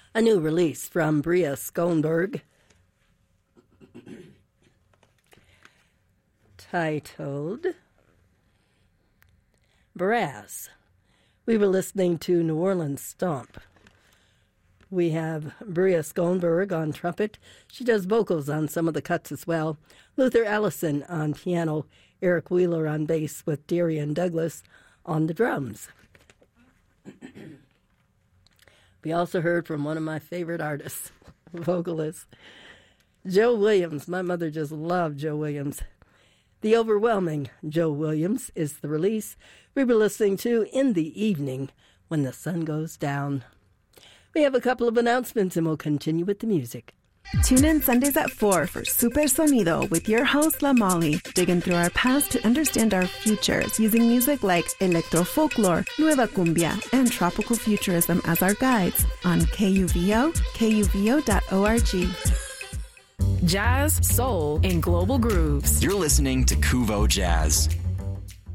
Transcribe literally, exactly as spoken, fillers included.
a new release from Bria Skonberg titled Brass. We were listening to New Orleans Stomp. We have Bria Skonberg on trumpet. She does vocals on some of the cuts as well. Luther Allison on piano. Eric Wheeler on bass with Darian Douglas on the drums. We also heard from one of my favorite artists, vocalist, Joe Williams. My mother just loved Joe Williams. The Overwhelming Joe Williams is the release we were listening to In the Evening When the Sun Goes Down. We have a couple of announcements and we'll continue with the music. Tune in Sundays at four for Super Sonido with your host, La Molly, digging through our past to understand our futures using music like electro folklore, nueva cumbia, and tropical futurism as our guides on K U V O, K U V O dot org. Jazz, soul, and global grooves. You're listening to Kuvo Jazz.